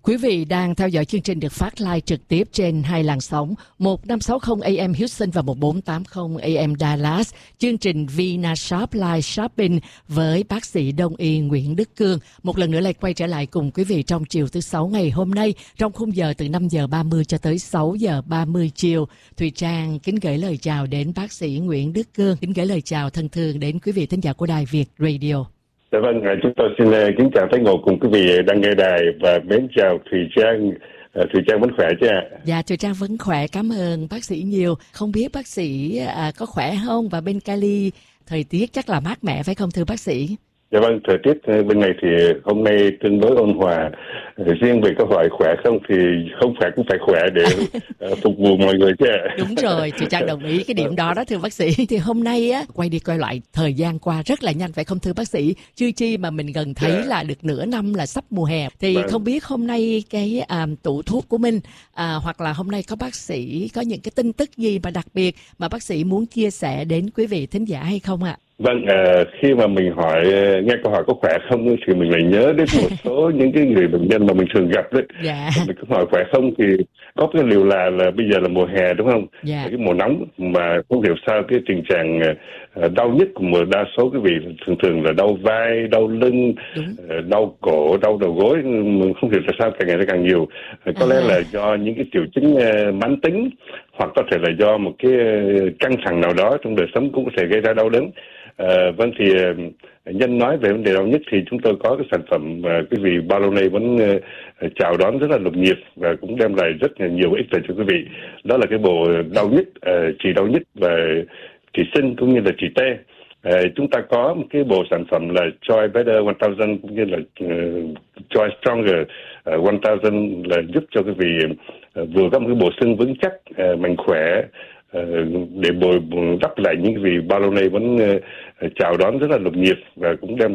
Quý vị đang theo dõi chương trình được phát live trực tiếp trên hai làn sóng 1560 AM Houston và 1480 AM Dallas. Chương trình Vina Shop Live Shopping với bác sĩ Đông y Nguyễn Đức Cương. Một lần nữa lại quay trở lại cùng quý vị trong chiều thứ Sáu ngày hôm nay trong khung giờ từ 5 giờ 30 cho tới 6 giờ 30 chiều. Thùy Trang kính gửi lời chào đến bác sĩ Nguyễn Đức Cương. Kính gửi lời chào thân thương đến quý vị thính giả của Đài Việt Radio. Dạ vâng, chúng tôi xin kính chào Thái Ngộ cùng quý vị đang nghe đài và mến chào Thùy Trang. Thùy Trang vẫn khỏe chứ ạ? Dạ, Thùy Trang vẫn khỏe, cảm ơn bác sĩ nhiều. Không biết bác sĩ có khỏe không? Và bên Cali thời tiết chắc là mát mẻ phải không thưa bác sĩ? Dạ vâng, thời tiết bên này thì hôm nay tương đối ôn hòa. Riêng về câu hỏi khỏe không thì không phải cũng phải khỏe để phục vụ mọi người chứ ạ. Đúng rồi, Thùy Trang đồng ý cái điểm đó thưa bác sĩ. Thì hôm nay á, quay đi quay lại thời gian qua rất là nhanh phải không thưa bác sĩ? Chưa chi mà mình gần thấy là được nửa năm là sắp mùa hè. Thì không biết hôm nay cái tủ thuốc của mình hoặc là hôm nay có bác sĩ có những cái tin tức gì mà đặc biệt mà bác sĩ muốn chia sẻ đến quý vị thính giả hay không ạ? Vâng, khi mà mình nghe câu hỏi có khỏe không thì mình lại nhớ đến một số những cái người bệnh nhân mà mình thường gặp đấy. Dạ. Mình cứ hỏi khỏe không thì có cái liều là bây giờ là mùa hè đúng không? Dạ. Cái mùa nóng mà không hiểu sao cái tình trạng đau nhức của một đa số quý vị thường là đau vai, đau lưng, đau cổ, đau đầu gối, không hiểu tại sao càng ngày nó càng nhiều. Có lẽ là do những cái triệu chứng mãn tính hoặc có thể là do một cái căng thẳng nào đó trong đời sống cũng có thể gây ra đau đớn. Vâng, thì nhân nói về vấn đề đau nhức thì chúng tôi có cái sản phẩm mà quý vị bao lâu nay vẫn chào đón rất là nồng nhiệt và cũng đem lại rất là nhiều ích lợi cho quý vị. Đó là cái bộ đau nhức, trị đau nhức và trị sưng cũng như là trị tê. Chúng ta có một cái bộ sản phẩm là Joy Better 1000 cũng như là Joy Stronger 1000 là giúp cho quý vị vừa có một cái bộ xương vững chắc, mạnh khỏe, để bồi đắp lại những cái gì bao lâu nay vẫn chào đón rất là nồng nhiệt và cũng đem